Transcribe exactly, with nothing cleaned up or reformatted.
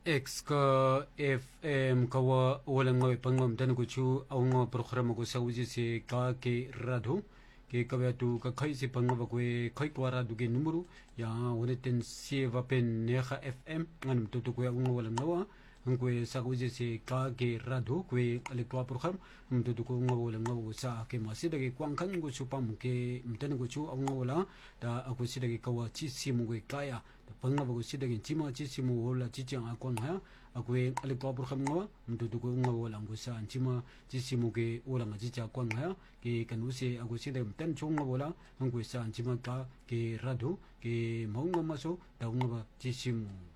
X ka F M kawa walang mga pangam dan ko chu ang mga programa ko sa uji si ka ke radho ke kaya tu ka kai si pangaba ko kai ko radho ke numero ya unetin si vapen neha F M ngan tu tu ko ang walang nawa ang ko sa uji si ka ke radho ko alekwa program ang tu tu ko ang walang nawa sa ke masida ke kwang kan ko chu pam ke mtan ko chu ang wala da ako sida ke kawa chi si mo ko kaya pangaba ko sida ke chima chi si mo wala chi chang akwang ha ako alekwa program nawa mtu tu ko ang wala ko sa chima chi si mo ke wala nga chi cha kwang ha ke kanuse ako sida mtan chung wala ang ko sa chima ka ke radho ke maunga maso da nga chi si mo